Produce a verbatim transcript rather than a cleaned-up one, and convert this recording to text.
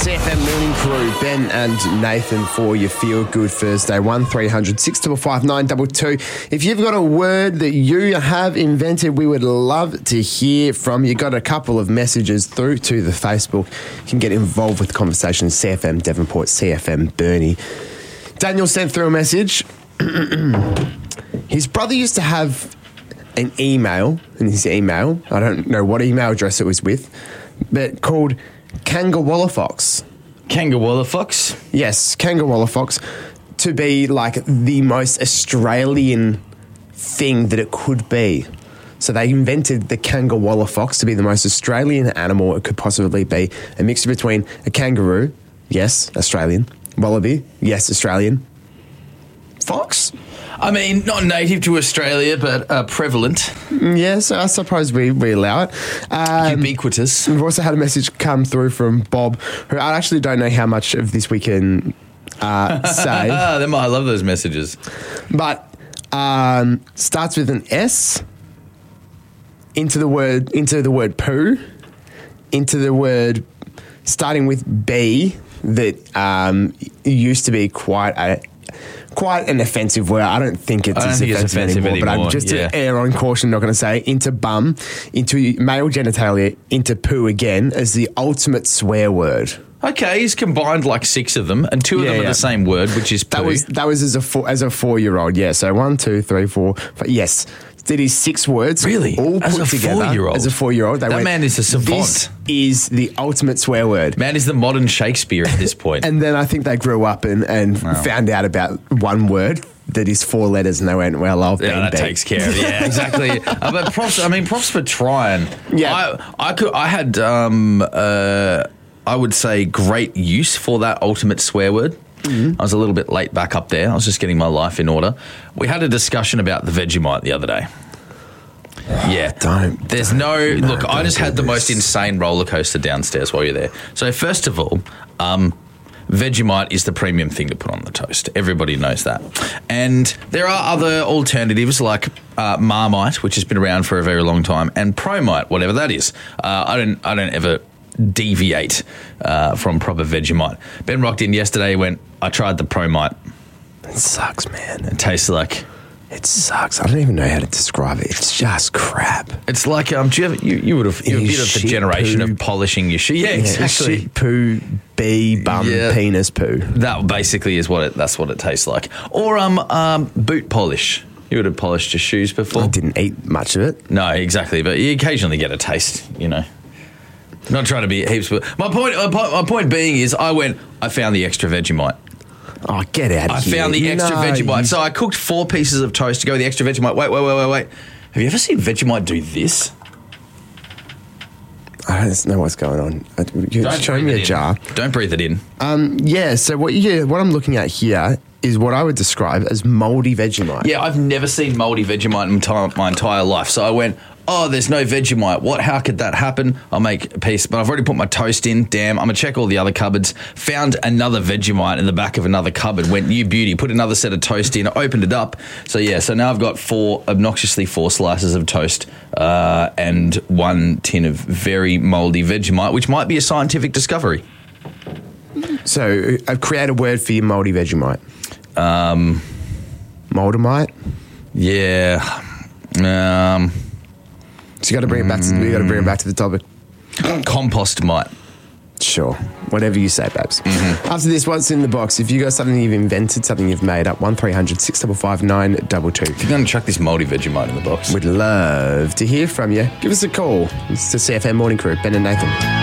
C F M Morning Crew, Ben and Nathan for your Feel Good Thursday. one three hundred six five five nine two two. If you've got a word that you have invented, we would love to hear from you. Got a couple of messages through to the Facebook. You can get involved with the conversation. C F M Devonport, C F M Burnie. Daniel sent through a message. His brother used to have an email in his email. I don't know what email address it was with, but called Kangawallafox. Kangawallafox? Yes, Kangawallafox, to be like the most Australian thing that it could be. So they invented the Kangawallafox to be the most Australian animal it could possibly be. A mixture between a kangaroo, yes, Australian. Wallaby, yes, Australian. Fox? I mean, not native to Australia, but uh, prevalent. Yes, I suppose we, we allow it. Um, Ubiquitous. We've also had a message come through from Bob, who I actually don't know how much of this we can uh, say. Them, I love those messages. But um, starts with an S, into the word into the word poo, into the word starting with B that um, used to be quite a quite an offensive word. I don't think it's, I don't as think offensive, it's offensive anymore, anymore. But I'm just yeah. to err on caution, not going to say into bum, into male genitalia, into poo again as the ultimate swear word. Okay, he's combined like six of them, and two of Yeah, them are yeah. the same word, which is poo. That was that was as a four, as a four year old. Yeah, so one, two, three, four, five, yes. Did his six words Really? all As put a together four-year-old? as a four year old? That man is a savant. This is the ultimate swear word. Man is the modern Shakespeare at this point. And then I think they grew up and, and Wow. found out about one word that is four letters, and they went, "Well, I'll Yeah, that bang, bang." takes care of it. Yeah, exactly. uh, but props. I mean, props for trying. Yeah. I, I could. I had. Um, uh, I would say great use for that ultimate swear word. Mm-hmm. I was a little bit late back up there. I was just getting my life in order. We had a discussion about the Vegemite the other day. Yeah, Don't. There's no, no look. I don't just do had the this. most insane roller coaster downstairs while you're there. So first of all, um, Vegemite is the premium thing to put on the toast. Everybody knows that. And there are other alternatives like uh, Marmite, which has been around for a very long time, and Promite, whatever that is. Uh, I don't. I don't ever deviate uh, from proper Vegemite. Ben rocked in yesterday. Went. I tried the Promite. It sucks, man. It tastes like. It sucks. I don't even know how to describe it. It's just crap. It's like um. Do you ever? You, you would have. You're a It bit is of the shit generation poo. of polishing your shit. Yeah, Yeah, exactly. shit, poo, bee, bum, Yeah. penis, poo. That basically is what it. That's what it tastes like. Or um um boot polish. You would have polished your shoes before. I didn't eat much of it. No, exactly. But you occasionally get a taste. You know. Not trying to be heaps. But my point. My point, my point being is, I went. I found the extra Vegemite. Oh, get out of I here. found the extra No, Vegemite. you- So I cooked four pieces of toast to go with the extra Vegemite. Wait, wait, wait, wait, wait. Have you ever seen Vegemite do this? I don't know what's going on. Uh, You're showing me breathe a it jar. in. Don't breathe it in. Um, yeah, so what you what I'm looking at here is what I would describe as mouldy Vegemite. Yeah, I've never seen mouldy Vegemite in my, my entire life. So I went, oh, there's no Vegemite. What? How could that happen? I'll make a piece, but I've already put my toast in. Damn, I'm going to check all the other cupboards. Found another Vegemite in the back of another cupboard. Went, new beauty. Put another set of toast in. Opened it up. So, yeah, so now I've got four, obnoxiously four slices of toast uh, and one tin of very mouldy Vegemite, which might be a scientific discovery. So I've created a word for your mouldy Vegemite. Um, Moldamite. yeah. Um, So you got to bring it back to you got to bring it back to the topic. compost mite. Sure, whatever you say, Babs. Mm-hmm. After this, what's in the box? If you got something you've invented, something you've made up, one three hundred six five five nine two two. If you're going to chuck this mouldy Vegemite in the box. We'd love to hear from you. Give us a call. It's the C F M Morning Crew, Ben and Nathan.